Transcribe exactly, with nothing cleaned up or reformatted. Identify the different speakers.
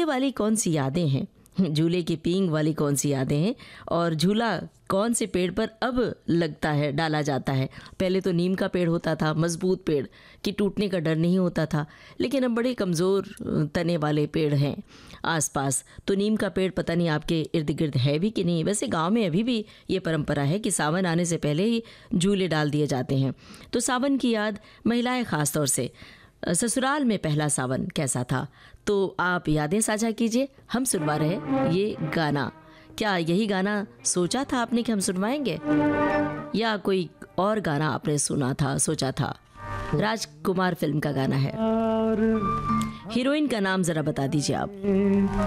Speaker 1: वाली कौन सी यादें हैं, झूले की पींग वाली कौन सी यादें हैं, और झूला कौन से पेड़ पर अब लगता है, डाला जाता है। पहले तो नीम का पेड़ होता था, मजबूत पेड़ कि टूटने का डर नहीं होता था, लेकिन अब बड़े कमज़ोर तने वाले पेड़ हैं आसपास। तो नीम का पेड़ पता नहीं आपके इर्द गिर्द है भी कि नहीं। वैसे गांव में अभी भी ये परंपरा है कि सावन आने से पहले ही झूले डाल दिए जाते हैं। तो सावन की याद महिलाएं ख़ास तौर से, ससुराल में पहला सावन कैसा था, तो आप यादें साझा कीजिए। हम सुनवा रहे ये गाना। क्या यही गाना सोचा था आपने कि हम सुनवाएंगे, या कोई और गाना आपने सुना था, सोचा था? राजकुमार फिल्म का गाना है। हीरोइन का नाम ज़रा बता दीजिए आप।